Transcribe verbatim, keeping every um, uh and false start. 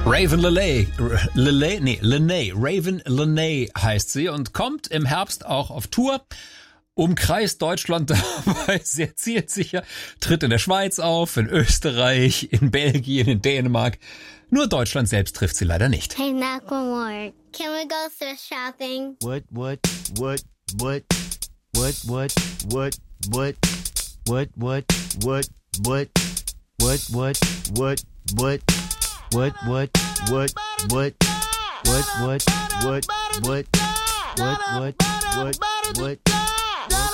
Raven Lenae, Lenae, nee, Lenae, Raven Lenae heißt sie und kommt im Herbst auch auf Tour, umkreist Deutschland dabei sehr zielsicher, tritt in der Schweiz auf, in Österreich, in Belgien, in Dänemark. Nur Deutschland selbst trifft sie leider nicht. Hey, Macklemore, can we go thrift shopping? What, what, what, what, what, what, what, what, what, what, what, what, what, what, what, what, What, what, what, what, what, what, what, what, what, what, what, what,